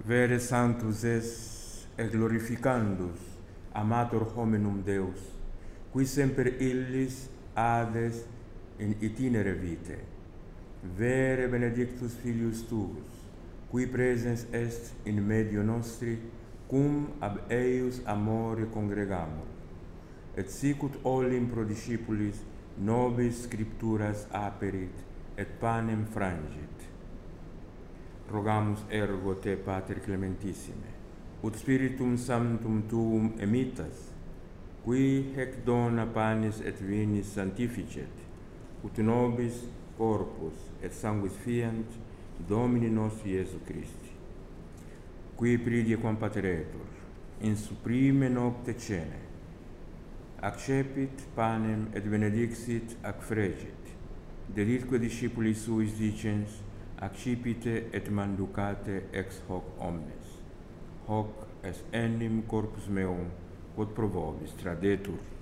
Vere sanctus es et glorificandus amator hominum Deus, qui semper illis ades in itinere vitae. Vere benedictus filius tuus, qui presens est in medio nostri, cum ab eius amore congregamur, et sicut olim pro discipulis nobis scripturas aperit, et panem frangit. Rogamus ergo te, Pater Clementissime, ut Spiritum Sanctum tuum emitas, qui hec dona panis et vinis sanctificet, ut nobis corpus et sanguis fiant Domini nostri Iesu Christi, qui pridie quam pateretur, in supreme nocte cene, accepit panem et benedixit ac fregit, delitque discipuli suis dicens, accipite et manducate ex hoc omnes. Hoc est enim corpus meum, quod pro vobis tradetur.